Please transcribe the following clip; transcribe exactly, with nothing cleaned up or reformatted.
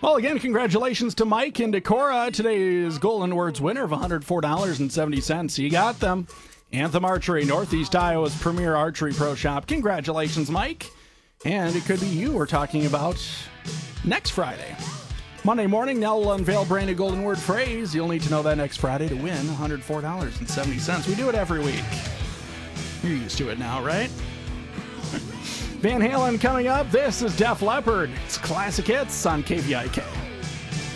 Well, again, congratulations to Mike and Decorah. Today's Golden Words winner of one hundred four dollars and seventy cents. You got them. Anthem Archery, Northeast Iowa's premier archery pro shop. Congratulations, Mike. And it could be you we're talking about next Friday. Monday morning, Nell will unveil brand new Golden Word phrase. You'll need to know that next Friday to win one hundred four dollars and seventy cents. We do it every week. You're used to it now, right? Van Halen coming up. This is Def Leppard. It's Classic Hits on K V I K.